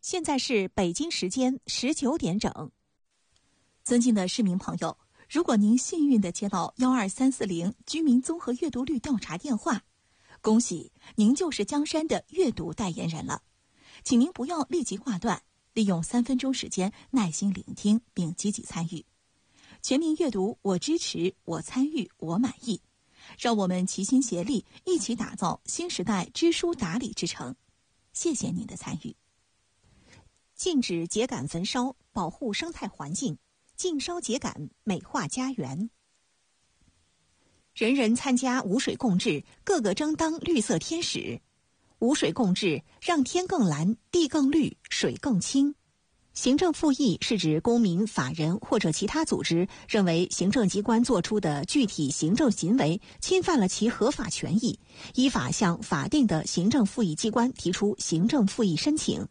现在是北京时间19点整。尊敬的市民朋友，如果您幸运地接到12340居民综合阅读率调查电话，恭喜您就是江山的阅读代言人了。请您不要立即挂断，利用3分钟时间耐心聆听并积极参与。全民阅读，我支持，我参与，我满意。让我们齐心协力，一起打造新时代知书达理之城。谢谢您的参与。禁止秸秆焚烧，保护生态环境，禁烧秸秆，美化家园。人人参加无水共治，个个争当绿色天使。无水共治，让天更蓝，地更绿，水更清。行政复议是指公民、法人或者其他组织认为行政机关作出的具体行政行为侵犯了其合法权益，依法向法定的行政复议机关提出行政复议申请，